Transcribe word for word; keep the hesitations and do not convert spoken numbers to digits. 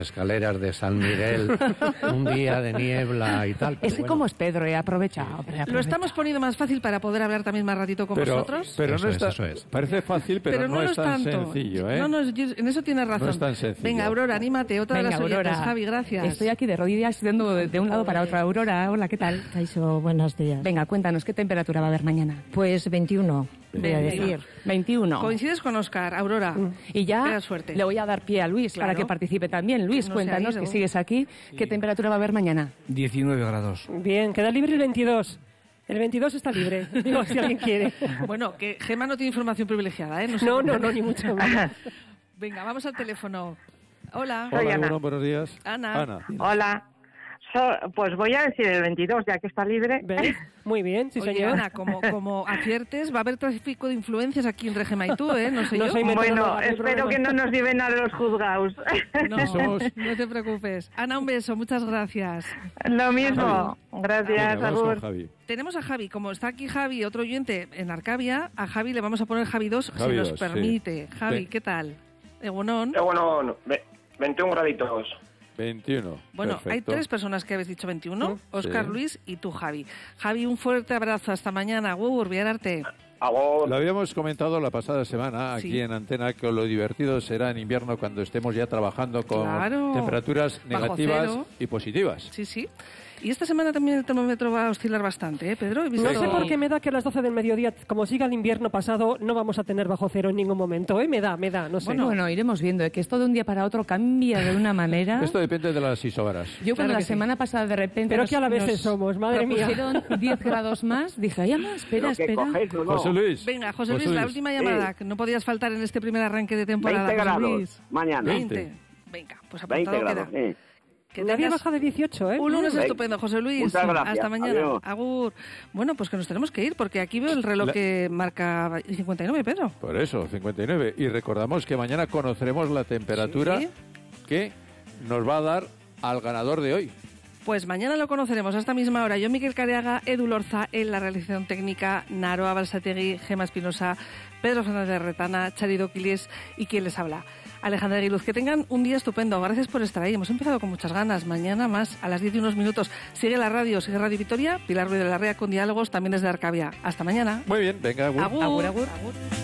escaleras de San Miguel, un día de niebla y tal. Ese bueno. Como es Pedro, he aprovechado, aprovechado. Lo estamos poniendo más fácil para poder hablar también más ratito con pero, vosotros. Pero eso no es, está, eso es. Parece fácil, pero, pero no, no es es tan tanto. sencillo, ¿eh? No, no, en eso tienes razón. No es tan sencillo. Venga, Aurora, anímate, otra Venga, de las oyentes. Aurora. Javi, gracias. Estoy aquí de rodillas yendo de, de un lado para otro. Aurora, hola, ¿qué tal? Kaixo, buenos días. Venga, cuéntanos, ¿qué temperatura va a haber mañana? Pues veintiuno, voy a decir. veintiuno. Coincides con Óscar, Aurora. Mm. Y ya suerte. le voy a dar pie a Luis Claro. para que participe también. Luis, No cuéntanos, que sigues aquí. Sí. ¿Qué temperatura va a haber mañana? diecinueve grados. Bien, queda libre el veintidós. El veintidós está libre, digo, si alguien quiere. Bueno, que Gemma no tiene información privilegiada, ¿eh? No, no, no, no, ni mucho más. Venga, vamos al teléfono. Hola. Hola, Soy Ana. bueno, buenos días. Ana. Ana. Hola. So, pues voy a decir el veintidós, ya que está libre. ¿Ves? Muy bien, sí, Oye, señor. Ana, como, como aciertes, va a haber tráfico de influencias aquí en Regema y tú, ¿eh? No sé No yo. soy Bueno, espero que no nos lleven a los juzgados. No, no te preocupes. Ana, un beso, muchas gracias. Lo mismo. Gracias, Venga, vamos Agur. con Javi. Tenemos a Javi, como está aquí Javi, otro oyente en Arcavia, a Javi le vamos a poner Javi dos, Javi si nos dos, permite. sí. Javi, Sí. ¿qué tal? Egunon. Eh, bueno, ve- veintiún graditos. veintiuno. Bueno, Perfecto. hay tres personas que habéis dicho veintiuno, Óscar, Sí. Luis y tú, Javi. Javi, un fuerte abrazo, hasta mañana. Agur, bien arte. Agur. Lo habíamos comentado la pasada semana aquí Sí. en Antena, que lo divertido será en invierno cuando estemos ya trabajando con Claro. temperaturas Bajo negativas cero. y positivas. Sí, sí. Y esta semana también el termómetro va a oscilar bastante, ¿eh, Pedro? He visto- No sé por qué me da que a las doce del mediodía, como siga el invierno pasado, no vamos a tener bajo cero en ningún momento. ¿eh? Me da, me da, no sé. Bueno, bueno, iremos viendo, ¿eh? Que esto de un día para otro cambia de una manera. Esto depende de las isobaras. Yo cuando Claro la que sí. semana pasada de repente Pero nos, qué a la vez nos somos, madre mía. propusieron diez grados más, dije, ay, ama, espera, Pero que espera. cogéis, ¿no? José Luis. Venga, José José Luis, la Luis. última llamada, que no podías faltar en este primer arranque de temporada. veinte José grados Luis. mañana. veinte. Venga, pues veinte apuntado grados, queda. sí. Que Nadie tengas baja de dieciocho, ¿eh? un lunes Venga. estupendo, José Luis. Muchas gracias. Hasta mañana. Adiós. Agur. Bueno, pues que nos tenemos que ir, porque aquí veo el reloj La- que marca cincuenta y nueve, Pedro. Por eso, cincuenta y nueve. Y recordamos que mañana conoceremos la temperatura Sí. que nos va a dar al ganador de hoy. Pues mañana lo conoceremos a esta misma hora. Yo, Miquel Careaga, Edu Lorza en la realización técnica, Naroa Balsategui, Gema Espinosa, Pedro Fernández de Retana, Charido Quiles y quien les habla, Alejandra Aguiluz. Que tengan un día estupendo. Gracias por estar ahí. Hemos empezado con muchas ganas. Mañana más, a las diez y unos minutos. Sigue la radio, sigue Radio Vitoria. Pilar Ruiz de la Rea con diálogos también desde Arcavia. Hasta mañana. Muy bien, venga. Agur. Agur. Agur, agur. Agur.